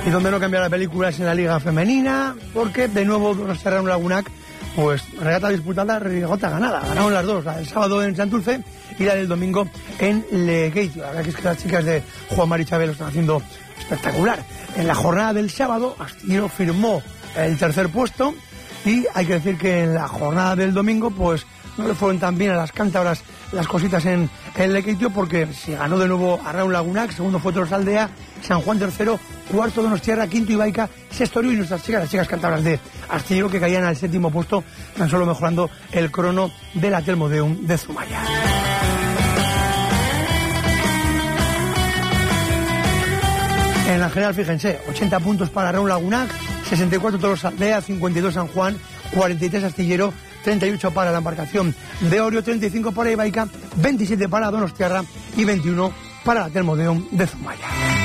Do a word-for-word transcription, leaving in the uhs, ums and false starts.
Y donde no cambia la película es en la Liga Femenina, porque de nuevo Donostiarra Lagunac, pues regata disputada, regata ganada. Ganaron las dos, la del sábado en Santurce y la del domingo en Lekeitio. La verdad que es que las chicas de Juan Mari Chávez lo están haciendo espectacular. En la jornada del sábado, Astillero firmó el tercer puesto y hay que decir que en la jornada del domingo, pues no le fueron tan bien a las cántabras las cositas en el Lekeitio, porque se ganó de nuevo a Raúl Lagunac, segundo fue Tolosaldea, San Juan tercero, cuarto Donostiarra, quinto Ibaica, sexto Orio y nuestras chicas, las chicas cántabras de Astillero, que caían al séptimo puesto, tan solo mejorando el crono del Atelmodeum de Zumaya. En la general, fíjense, ochenta puntos para Raúl Lagunac, sesenta y cuatro Tolosaldea, cincuenta y dos San Juan, cuarenta y tres Astillero, treinta y ocho para la embarcación de Orio, treinta y cinco para Ibaica, veintisiete para Donostiarra y veintiuno para el Atelmodeum de Zumaya.